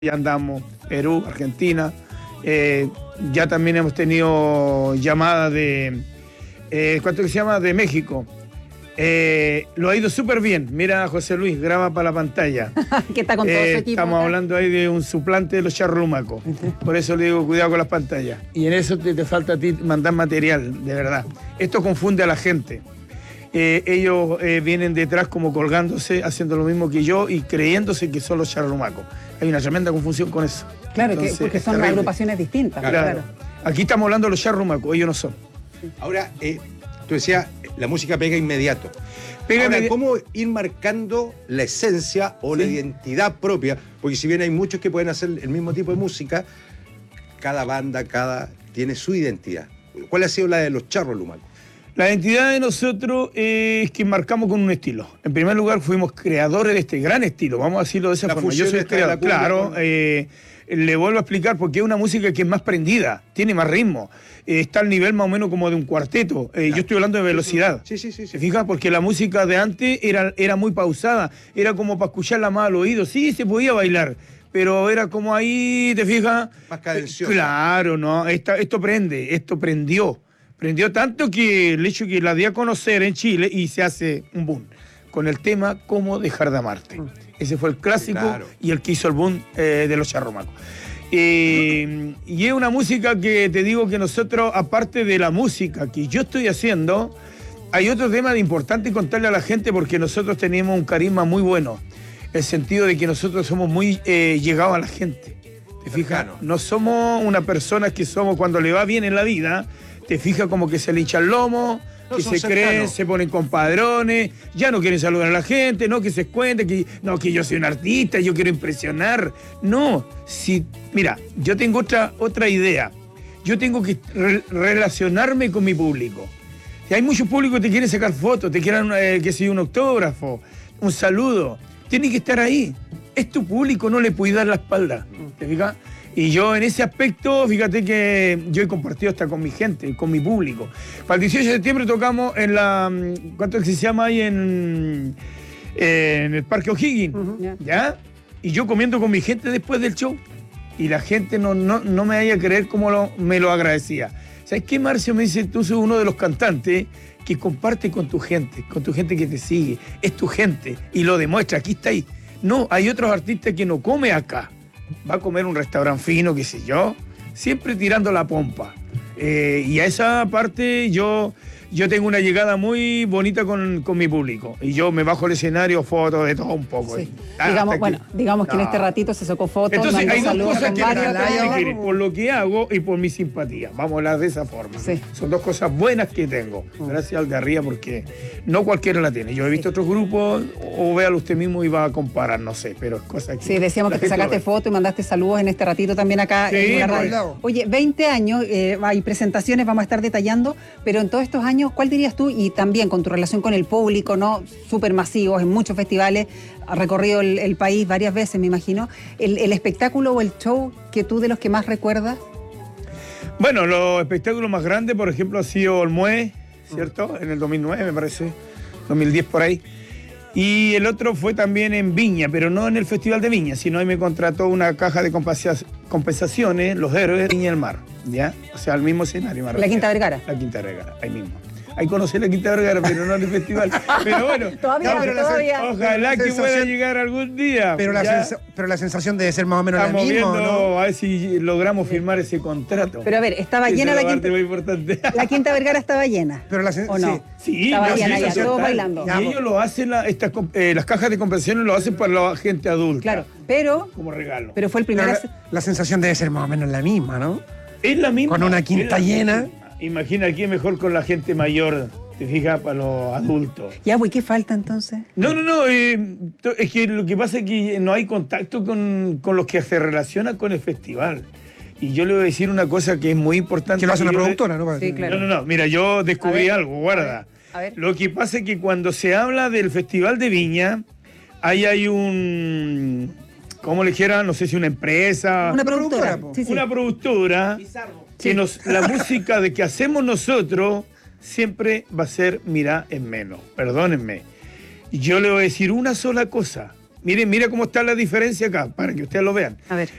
ya andamos, Perú, Argentina. Ya también hemos tenido llamadas de, ¿cuánto que se llama? De México. Lo ha ido súper bien. Mira, José Luis, graba para la pantalla. Que está con todo su equipo. Estamos acá. hablando ahí de un suplante de los charrumacos. Por eso le digo, cuidado con las pantallas. Y en eso te falta a ti mandar material, de verdad. Esto confunde a la gente. Ellos vienen detrás como colgándose, haciendo lo mismo que yo y creyéndose que son los charrumacos. Hay una tremenda confusión con eso. Claro, Entonces, porque es son terrible. agrupaciones distintas. Claro. Aquí estamos hablando de los charrumacos, ellos no son. Ahora, tú decías, la música pega inmediato. Pega Ahora, inmedi- ¿cómo ir marcando la esencia o la identidad propia? Porque si bien hay muchos que pueden hacer el mismo tipo de música, cada banda, tiene su identidad. ¿Cuál ha sido la de los charros lumacos? La identidad de nosotros es que marcamos con un estilo. En primer lugar, fuimos creadores de este gran estilo, vamos a decirlo de esa La forma. Yo fusión soy esta de la creador, cumbia claro. Le vuelvo a explicar porque es una música que es más prendida, tiene más ritmo, está al nivel más o menos como de un cuarteto. Yo estoy hablando de velocidad. Sí. ¿Se fija? Porque la música de antes era muy pausada, era como para escucharla más al oído. Sí, se podía bailar, pero era como ahí, ¿te fijas? Más cadenciosa. Claro, no, esto prendió. Prendió tanto que el hecho que la di a conocer en Chile y se hace un boom con el tema Cómo dejar de amarte. Ese fue el clásico, Claro. y el que hizo el boom de los charrumacos. Y es una música que te digo que nosotros, aparte de la música que yo estoy haciendo, hay otro tema de importante contarle a la gente porque nosotros tenemos un carisma muy bueno. El sentido de que nosotros somos muy llegados a la gente. ¿Te fijas? Cercano. No somos una persona que somos cuando le va bien en la vida, te fijas como que se le hincha el lomo, No, que son se creen, cercanos. se ponen compadrones, ya no quieren saludar a la gente, no que se cuente, que yo soy un artista, yo quiero impresionar. No, mira, yo tengo otra idea. Yo tengo que relacionarme con mi público. Si hay muchos públicos que te quieren sacar fotos, te quieren que sea un autógrafo, un saludo. Tiene que estar ahí. Es tu público, no le puedes dar la espalda. ¿Te fijas? Y yo en ese aspecto, fíjate que yo he compartido hasta con mi gente, con mi público. Para el 18 de septiembre tocamos en la... ¿Cuánto es que se llama ahí en el Parque O'Higgins? ¿Ya? Y yo comiendo con mi gente después del show. Y la gente no me vaya a creer cómo me lo agradecía. ¿Sabes qué, Marcio? Me dice, tú sos uno de los cantantes que comparte con tu gente que te sigue. Es tu gente y lo demuestra, aquí está ahí. No, hay otros artistas que no come acá. Va a comer un restaurante fino, qué sé yo, siempre tirando la pompa. Y a esa parte yo tengo una llegada muy bonita con mi público. Y yo me bajo al escenario, fotos de todo un poco. Sí. Hasta Digamos que en No. este ratito se sacó fotos, Entonces mandó hay dos saludos cosas con que varios. la gente quiere, por lo que hago y por mi simpatía. Vamos a hablar de esa forma. Sí. Son dos cosas buenas que tengo. Gracias al de arriba porque no cualquiera la tiene. Yo he visto otros grupos, o véalo usted mismo y va a comparar, no sé, pero es cosa que... Sí, decíamos la que te gente lo sacaste ve. fotos y mandaste saludos en este ratito también acá Sí, en la por radio. lado. Oye, 20 años, hay presentaciones, vamos a estar detallando, pero en todos estos años, ¿cuál dirías tú? Y también con tu relación con el público, ¿no? Súper masivos, en muchos festivales, has recorrido el país varias veces, me imagino. El espectáculo o el show que tú de los que más recuerdas. Bueno, los espectáculos más grandes, por ejemplo, ha sido Olmué, ¿cierto? En el 2009, me parece, 2010 por ahí. Y el otro fue también en Viña, pero no en el Festival de Viña, sino ahí me contrató una caja de compensaciones, Los Héroes de Viña del Mar, ¿ya? O sea, al mismo escenario. me La Quinta refiero. Vergara. La Quinta Vergara, ahí mismo. Ahí conocí la Quinta Vergara, pero no en el festival. Pero bueno, Todavía, no, pero todavía. ojalá que sensación- pueda llegar algún día. Pero Ya la sensación debe ser más o menos la estamos misma, ¿o viendo ¿no? a ver si logramos firmar ese contrato. Pero a ver, estaba Esa llena es la parte Quinta... muy importante. La Quinta Vergara estaba llena. Pero la ¿O no? sí. Sí, Estaba no, llena sí, ya, eso todos está. bailando. Y ellos lo hacen, las cajas de compensaciones lo hacen para la gente adulta. Claro, pero Como regalo. fue el Pero primer... la sensación debe ser más o menos la misma, ¿no? Es la misma. Con una quinta es la llena. misma. Imagina aquí mejor con la gente mayor, te fijas, para los adultos. Ya, güey, ¿qué falta entonces? No, es que lo que pasa es que no hay contacto con los que se relacionan con el festival. Y yo le voy a decir una cosa que es muy importante. Que lo hace una yo- productora, ¿no? Sí, claro. No, mira, yo descubrí A ver, algo, guarda. a ver. Lo que pasa es que cuando se habla del Festival de Viña, ahí hay un, ¿cómo le dijera? No sé si una empresa, Una productora. po. Sí, sí. una productora, que la música de que hacemos nosotros siempre va a ser mirá en menos, perdónenme. Y yo le voy a decir una sola cosa, Mira cómo está la diferencia acá, para que ustedes lo vean. A ver.